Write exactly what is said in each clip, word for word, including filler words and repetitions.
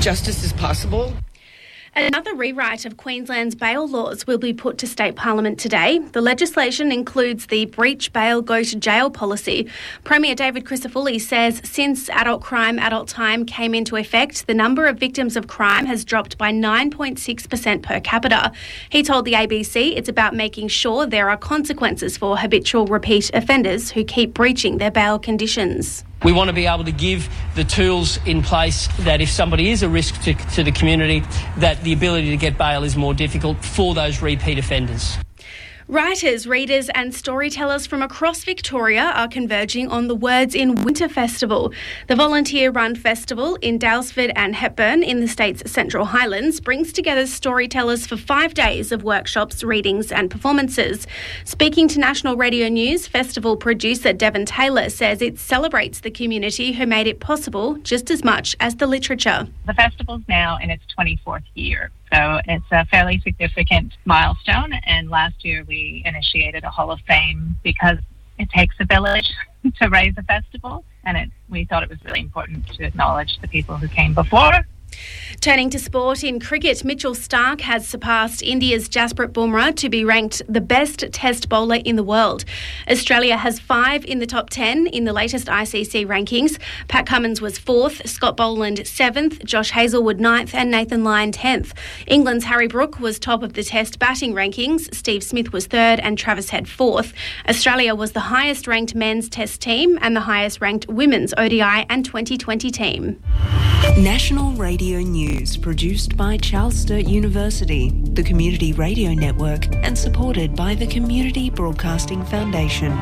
justice is possible. Another rewrite of Queensland's bail laws will be put to state parliament today. The legislation includes the breach bail go to jail policy. Premier David Crisafulli says since adult crime, adult time came into effect, the number of victims of crime has dropped by nine point six percent per capita. He told the A B C it's about making sure there are consequences for habitual repeat offenders who keep breaching their bail conditions. We want to be able to give the tools in place that if somebody is a risk to, to the community, that the ability to get bail is more difficult for those repeat offenders. Writers, readers and storytellers from across Victoria are converging on the Words in Winter Festival. The volunteer-run festival in Daylesford and Hepburn in the state's Central Highlands brings together storytellers for five days of workshops, readings and performances. Speaking to National Radio News, festival producer Devon Taylor says it celebrates the community who made it possible just as much as the literature. The festival's now in its twenty-fourth year. So it's a fairly significant milestone, and last year we initiated a Hall of Fame because it takes a village to raise a festival, and it, we thought it was really important to acknowledge the people who came before. Turning to sport, in cricket, Mitchell Starc has surpassed India's Jasprit Bumrah to be ranked the best test bowler in the world. Australia has five in the top ten in the latest I C C rankings. Pat Cummins was fourth, Scott Boland seventh, Josh Hazlewood ninth and Nathan Lyon tenth. England's Harry Brook was top of the test batting rankings. Steve Smith was third and Travis Head fourth. Australia was the highest ranked men's test team and the highest ranked women's O D I and twenty twenty team. National Radio News, produced by Charles Sturt University, the Community Radio Network, and supported by the Community Broadcasting Foundation.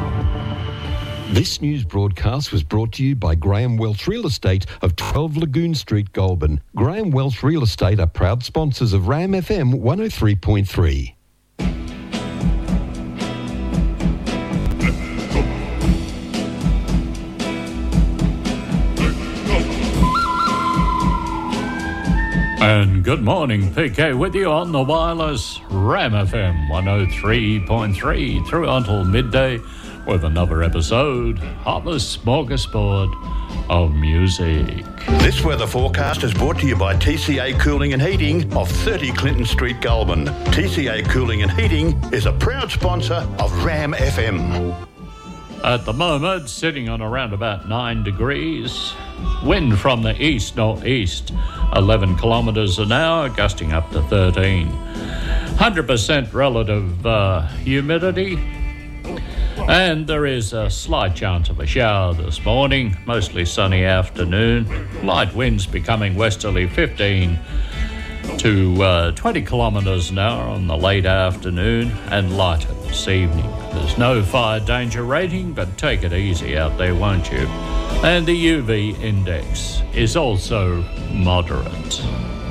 This news broadcast was brought to you by Graham Welch Real Estate of twelve Lagoon Street, Goulburn. Graham Welch Real Estate are proud sponsors of Ram F M one oh three point three. And good morning, P K with you on the wireless Ram F M one oh three point three through until midday with another episode of the Smorgasbord of Music. This weather forecast is brought to you by T C A Cooling and Heating of thirty Clinton Street, Goulburn. T C A Cooling and Heating is a proud sponsor of Ram F M. At the moment, sitting on around about nine degrees. Wind from the east-northeast, eleven kilometres an hour, gusting up to thirteen. one hundred percent relative uh, humidity. And there is a slight chance of a shower this morning, mostly sunny afternoon. Light winds becoming westerly fifteen to uh, twenty kilometres an hour on the late afternoon and lighter this evening. There's no fire danger rating, but take it easy out there, won't you? And the U V index is also moderate.